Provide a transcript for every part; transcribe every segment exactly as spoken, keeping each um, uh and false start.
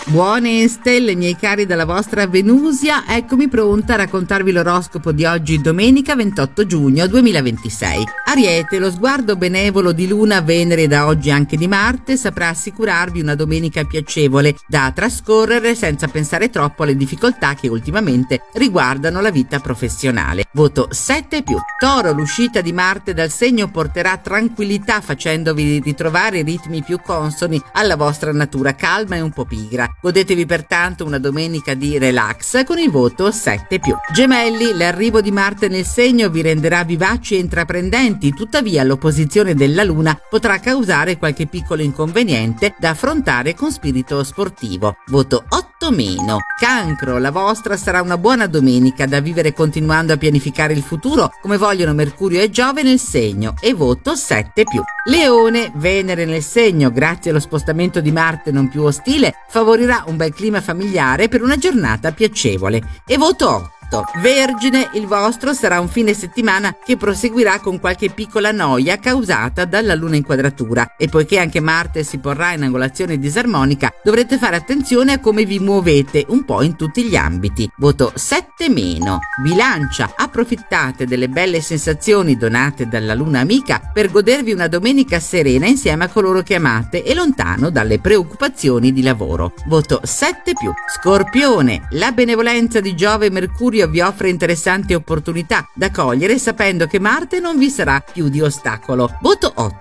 Buone stelle, miei cari, dalla vostra Venusia. Eccomi pronta a raccontarvi l'oroscopo di oggi, domenica ventotto giugno duemilaventisei. Ariete, lo sguardo benevolo di Luna, Venere e da oggi anche di Marte saprà assicurarvi una domenica piacevole da trascorrere senza pensare troppo alle difficoltà che ultimamente riguardano la vita professionale. Voto sette più. Toro, l'uscita di Marte dal segno porterà tranquillità facendovi ritrovare ritmi più consoni alla vostra natura calma e un po' pigra. Godetevi pertanto una domenica di relax con il voto sette più. Gemelli, l'arrivo di Marte nel segno vi renderà vivaci e intraprendenti, tuttavia l'opposizione della Luna potrà causare qualche piccolo inconveniente da affrontare con spirito sportivo. Voto otto meno. Cancro, la vostra sarà una buona domenica da vivere continuando a pianificare il futuro come vogliono Mercurio e Giove nel segno, e voto sette più. Leone, Venere nel segno, grazie allo spostamento di Marte non più ostile, favorirà un bel clima familiare per una giornata piacevole, e voto otto. Vergine, il vostro sarà un fine settimana che proseguirà con qualche piccola noia causata dalla luna in quadratura, e poiché anche Marte si porrà in angolazione disarmonica dovrete fare attenzione a come vi muovete un po' in tutti gli ambiti. Voto sette meno. Bilancia, approfittate delle belle sensazioni donate dalla luna amica per godervi una domenica serena insieme a coloro che amate e lontano dalle preoccupazioni di lavoro. Voto sette più. Scorpione, la benevolenza di Giove e Mercurio vi offre interessanti opportunità da cogliere sapendo che Marte non vi sarà più di ostacolo. Voto otto.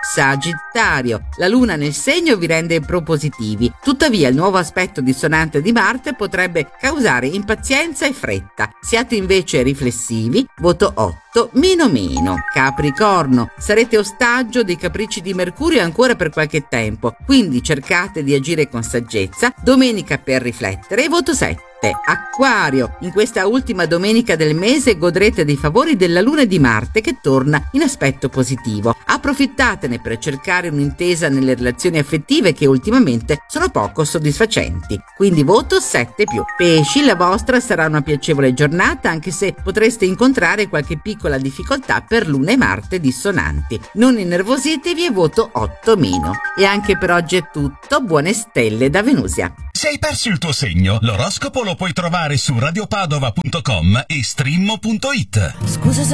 Sagittario, la luna nel segno vi rende propositivi, tuttavia il nuovo aspetto dissonante di Marte potrebbe causare impazienza e fretta. Siate invece riflessivi. Voto otto meno meno. Capricorno, sarete ostaggio dei capricci di Mercurio ancora per qualche tempo, quindi cercate di agire con saggezza. Domenica per riflettere. Voto sette. Acquario, in questa ultima domenica del mese godrete dei favori della luna e di Marte che torna in aspetto positivo. Approfittatene per cercare un'intesa nelle relazioni affettive che ultimamente sono poco soddisfacenti, quindi voto sette più. Pesci, la vostra sarà una piacevole giornata anche se potreste incontrare qualche piccola difficoltà per Luna e Marte dissonanti. Non innervositevi, e voto otto meno. E anche per oggi è tutto, buone stelle da Venusia. Se hai perso il tuo segno, l'oroscopo lo puoi trovare su radiopadova punto com e streammo punto it. Scusa se